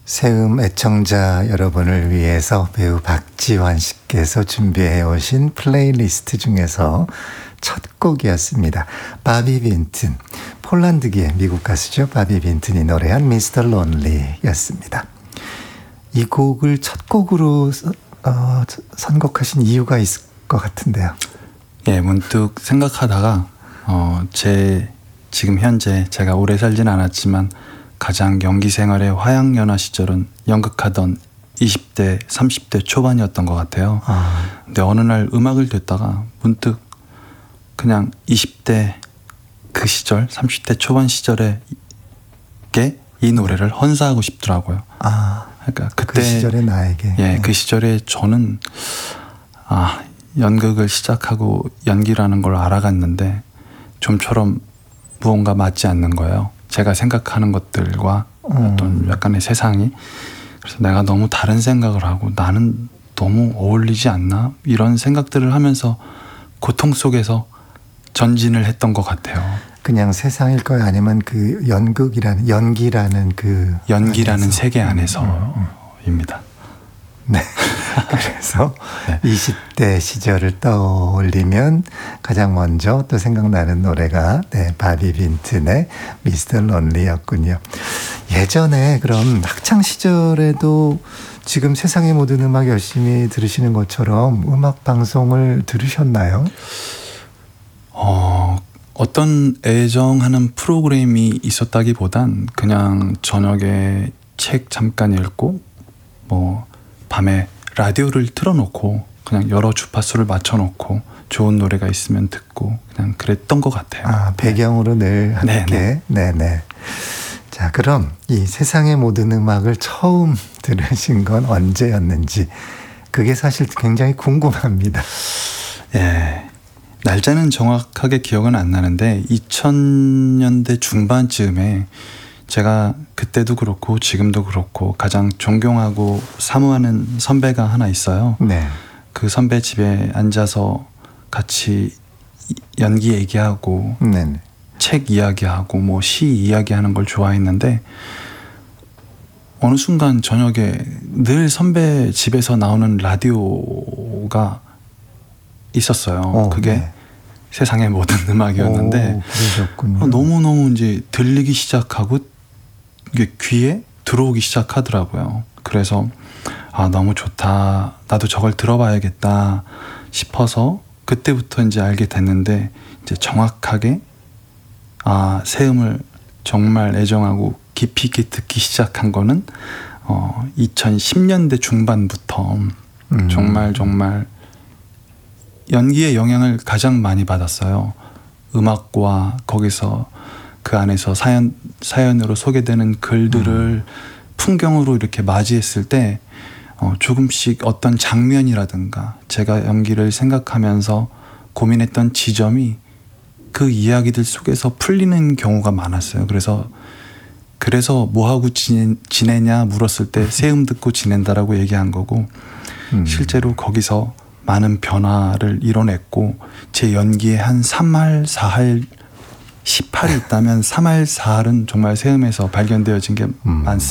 세음 애청자 여러분을 위해서 배우 박지환 씨께서 준비해 오신 플레이리스트 중에서 첫 곡이었습니다. 바비 빈튼, 폴란드계 미국 가수죠. 바비 빈튼이 노래한 미스터 론리였습니다. 이 곡을 첫 곡으로 선곡하신 이유가 있을 것 같은데요. 예, 문득 생각하다가 지금 현재 제가 오래 살진 않았지만 가장 연기 생활의 화양연화 시절은 연극하던 20대, 30대 초반이었던 것 같아요. 근데 어느 날 음악을 듣다가 문득 그냥 20대 그 시절, 30대 초반 시절에 이 노래를 헌사하고 싶더라고요. 그러니까 그때 그 시절의 나에게. 예, 그 시절에 저는 연극을 시작하고 연기라는 걸 알아갔는데 좀처럼 무언가 맞지 않는 거예요. 제가 생각하는 것들과 어떤 약간의 세상이. 그래서 내가 너무 다른 생각을 하고 나는 너무 어울리지 않나? 이런 생각들을 하면서 고통 속에서 전진을 했던 것 같아요. 그냥 세상일 거예요? 아니면 그 연기라는 안에서? 세계 안에서입니다. 네. 그래서 네. 20대 시절을 떠올리면 가장 먼저 또 생각나는 노래가 바비 빈튼의 미스터 론리였군요. 예전에 그럼 학창 시절에도 지금 세상의 모든 음악 열심히 들으시는 것처럼 음악 방송을 들으셨나요? 어떤 애정하는 프로그램이 있었다기보단 그냥 저녁에 책 잠깐 읽고 밤에 라디오를 틀어놓고 그냥 여러 주파수를 맞춰놓고 좋은 노래가 있으면 듣고 그냥 그랬던 것 같아요. 배경으로 늘 함께. 네네. 자, 그럼 이 세상의 모든 음악을 처음 들으신 건 언제였는지 그게 사실 굉장히 궁금합니다. 예. 날짜는 정확하게 기억은 안 나는데 2000년대 중반쯤에 제가 그때도 그렇고 지금도 그렇고 가장 존경하고 사모하는 선배가 하나 있어요. 네. 그 선배 집에 앉아서 같이 연기 얘기하고 네네. 책 이야기하고 시 이야기하는 걸 좋아했는데 어느 순간 저녁에 늘 선배 집에서 나오는 라디오가 있었어요. 그게 네. 세상의 모든 음악이었는데 그러셨군요. 너무너무 이제 들리기 시작하고 이게 귀에 들어오기 시작하더라고요. 그래서 너무 좋다. 나도 저걸 들어봐야겠다 싶어서 그때부터 이제 알게 됐는데 이제 정확하게 세음을 정말 애정하고 깊이 있게 듣기 시작한 거는 2010년대 중반부터 정말 연기의 영향을 가장 많이 받았어요. 음악과 거기서 그 안에서 사연으로 소개되는 글들을 풍경으로 이렇게 맞이했을 때 조금씩 어떤 장면이라든가 제가 연기를 생각하면서 고민했던 지점이 그 이야기들 속에서 풀리는 경우가 많았어요. 그래서 뭐하고 지내냐 물었을 때 세음 듣고 지낸다라고 얘기한 거고 실제로 거기서 많은 변화를 이뤄냈고 제 연기에 한 3할, 4할, 18이 있다면 3할, 4할은 정말 세음에서 발견되어진 게